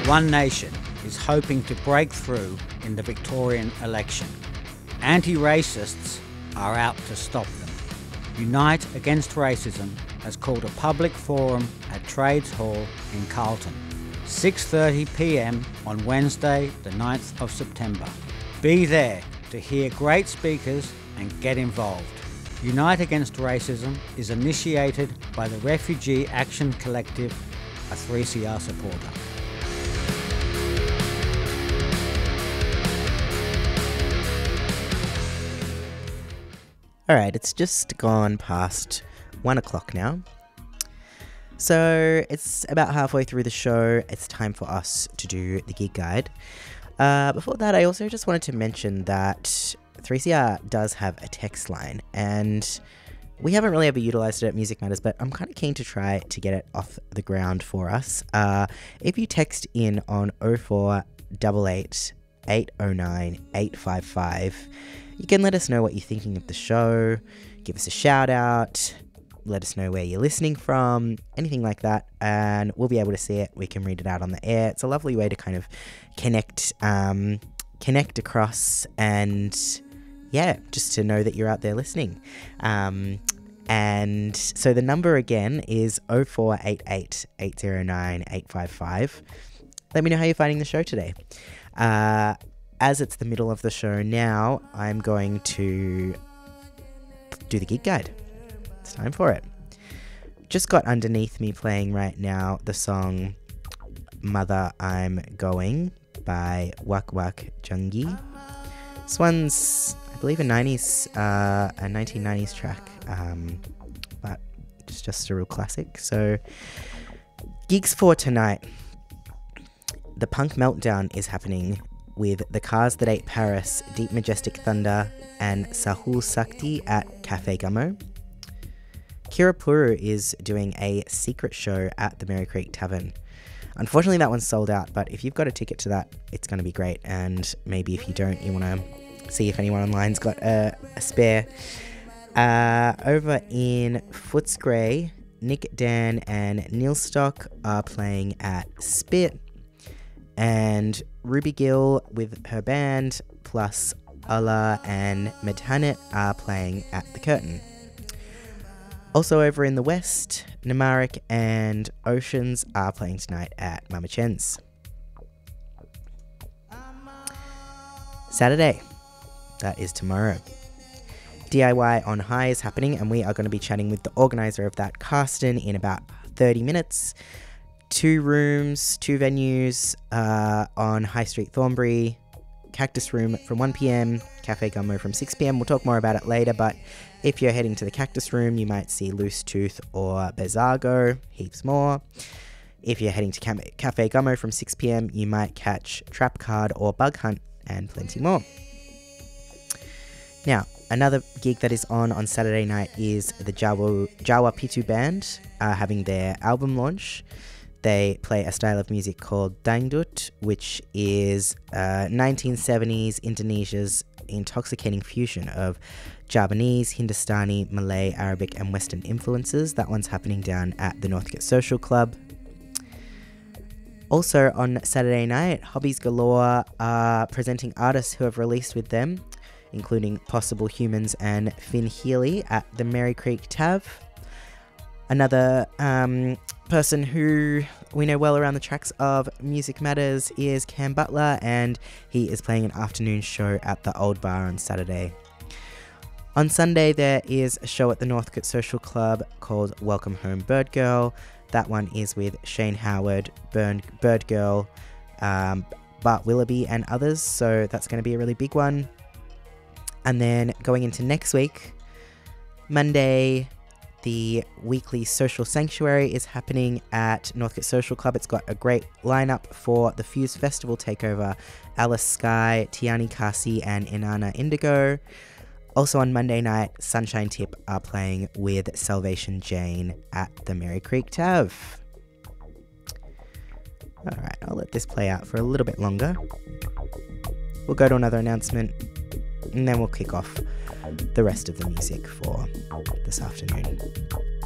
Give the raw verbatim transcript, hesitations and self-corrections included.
One Nation is hoping to break through in the Victorian election. Anti-racists are out to stop them. Unite Against Racism has called a public forum at Trades Hall in Carlton, six thirty p m on Wednesday the ninth of September. Be there to hear great speakers and get involved. Unite Against Racism is initiated by the Refugee Action Collective, a three C R supporter. Alright, it's just gone past one o'clock now. So it's about halfway through the show. It's time for us to do the gig guide. Uh, before that, I also just wanted to mention that three C R does have a text line, and we haven't really ever utilised it at Music Matters, but I'm kind of keen to try to get it off the ground for us. Uh, if you text in on oh four eight eight, eight oh nine, eight five five, you can let us know what you're thinking of the show, give us a shout out, let us know where you're listening from, anything like that, and we'll be able to see it. We can read it out on the air. It's a lovely way to kind of connect, um, connect across, and yeah, just to know that you're out there listening. Um, and so the number again is oh four eight eight, eight oh nine, eight five five. Let me know how you're finding the show today. Uh, as it's the middle of the show now, I'm going to do the gig guide. It's time for it. Just got underneath me playing right now the song Mother I'm Going by Wak Wak Jungi. This one's, I believe, a nineties, uh, a nineteen nineties track, um, but it's just a real classic. So, gigs for tonight. The Punk Meltdown is happening with The Cars That Ate Paris, Deep Majestic Thunder, and Sahul Sakti at Cafe Gummo. Kirapuru is doing a secret show at the Merry Creek Tavern. Unfortunately, that one's sold out, but if you've got a ticket to that, it's going to be great. And maybe if you don't, you want to see if anyone online's got a, a spare. Uh, over in Footscray, Nick, Dan, and Neil Stock are playing at Spit. And Ruby Gill with her band, plus Allah and Medhanit are playing at the Curtain. Also over in the west, Namarik and Oceans are playing tonight at Mama Chen's. Saturday, that is tomorrow. D I Y on High is happening, and we are going to be chatting with the organiser of that, Karsten, in about thirty minutes. Two rooms, two venues uh, on High Street, Thornbury. Cactus Room from one p m, Cafe Gummo from six p m. We'll talk more about it later, but if you're heading to the Cactus Room, you might see Loose Tooth or Bezago, heaps more. If you're heading to Cam- Cafe Gummo from six p m, you might catch Trap Card or Bug Hunt, and plenty more. Now, another gig that is on on Saturday night is the Jawa, Jawa Pitu Band uh, having their album launch. They play a style of music called Dangdut, which is uh, nineteen seventies Indonesia's intoxicating fusion of Javanese, Hindustani, Malay, Arabic, and Western influences. That one's happening down at the Northcote Social Club. Also on Saturday night, Hobbies Galore are presenting artists who have released with them, including Possible Humans and Finn Healy at the Merry Creek Tav. Another um, person who we know well around the tracks of Music Matters is Cam Butler, and he is playing an afternoon show at the Old Bar on Saturday. On Sunday, there is a show at the Northcote Social Club called Welcome Home Bird Girl. That one is with Shane Howard, Burn, Bird Girl, um, Bart Willoughby, and others, so that's going to be a really big one. And then going into next week, Monday, the weekly Social Sanctuary is happening at Northcote Social Club. It's got a great lineup for the Fuse Festival takeover. Alice Sky, Tiani Kasi, and Inanna Indigo. Also on Monday night, Sunshine Tip are playing with Salvation Jane at the Merry Creek Tav. Alright, I'll let this play out for a little bit longer. We'll go to another announcement, and then we'll kick off the rest of the music for this afternoon.